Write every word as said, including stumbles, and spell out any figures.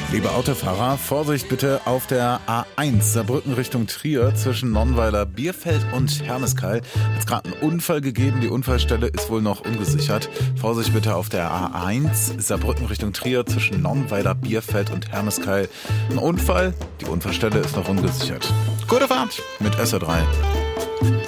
Liebe Autofahrer, Vorsicht bitte auf der A eins Saarbrücken Richtung Trier zwischen Nonnweiler, Bierfeld und Hermeskeil. Hat es gerade einen Unfall gegeben, die Unfallstelle ist wohl noch ungesichert. Vorsicht bitte auf der A eins Saarbrücken Richtung Trier zwischen Nonnweiler, Bierfeld und Hermeskeil. Ein Unfall, die Unfallstelle ist noch ungesichert. Gute Fahrt mit S R drei.